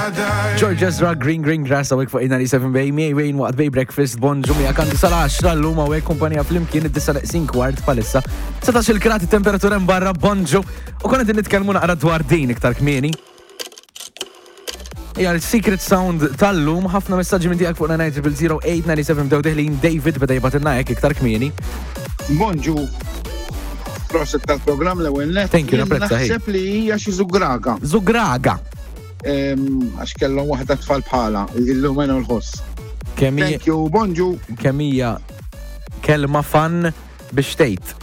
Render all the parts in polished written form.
George Ezra, Green Grass, għawek fuq 97 Bay, miej wejn waqt Bay Breakfast, bonġu mi għakandu sal-10 l-lum għawek kumpanija fl-imkien id-9 kwart palissa. 17 il-gradi temperatura mbarra, bonġu, u konet nitkelmu naqra dwar din iktar kmieni. Ija l-secret sound tal-lum, ħafna messaġi minn tijak fuq 900-897 bdew deħlin David beda jibatilna jek iktar kmieni. Bonġu, proset tal-program l-ewel net. Thank you, napprezza. Naħseb li hija xi zugraga. Zugraga. Għax kellhom waħda tfal bħala, il-lumena u l-ħoss. Thank you, bonġu. Kemija kelma fan biex tgħid.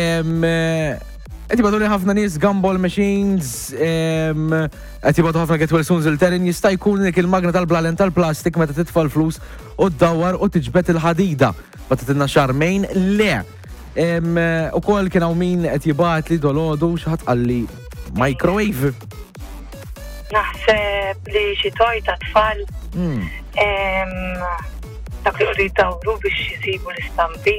Qed jibgħatu li ħafna nies gumball machines, qed jibgħatu ħafna get well soon il-terin jista' jkun dik il-magna tal-blalen tal-plastik meta titfa' flus u ddawwar u tiġbed il-ħadida. Meta tinna xarmejn le. U kol kien hawn min qed jibgħat li dolodu xi ħadd qalli microwave. Naħseb li xi toj ta' tfal dak li qrid dawru biex jisibu l-istampi.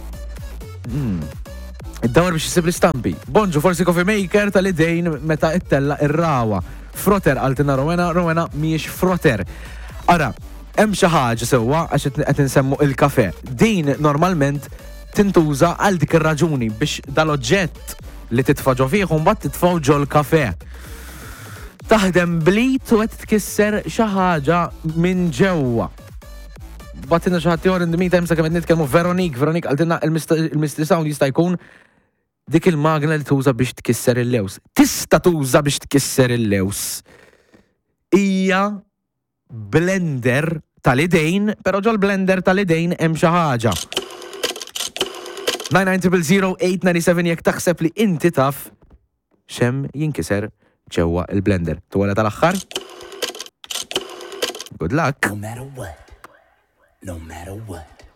Id-dawar biex jisib l-istampi. Bonġu, forsi coffee maker tal-idejn meta ittella ir-rawa. Frotter għaltina Rowena miex frotter. Ara, hemm xi ħaġa sewwa għax qed insemmu il-kafe. Din normalment tintuża għal dik ir-raġuni biex dal-oġġett li titfaġu fih u mbagħad titfgħu ġol kafe. Taħdem blit u qed tkisser xi ħaġa minn ġewwa. Batina xi ħadd ieħor in the meantime sakemm qed nitkellmu Veronique għaltilna il-Mystery Sound jista' jkun dik il-magna li tuża biex tkisser il-lews. Tista' tuża biex tkisser il-lews. Hija blender tal-idejn, però ġol blender tal-idejn hemm xi ħaġa. 990-897 jekk taħseb li inti taf xem jinkiser ġewwa il-blender. Tuwala tal-aħħar? Good luck. No matter what.